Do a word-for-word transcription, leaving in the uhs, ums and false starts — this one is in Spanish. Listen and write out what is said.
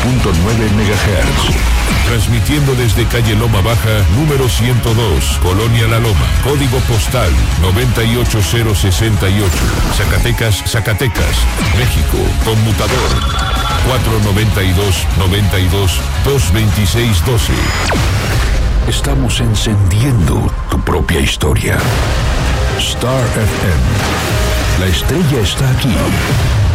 punto nueve megahertz. Transmitiendo desde calle Loma Baja, número ciento dos, Colonia La Loma, código postal noventa y ocho cero sesenta y ocho, Zacatecas, Zacatecas, México, conmutador cuatro noventa y dos, noventa y dos, dos veintiséis doce. Estamos encendiendo tu propia historia. Star F M. La estrella está aquí.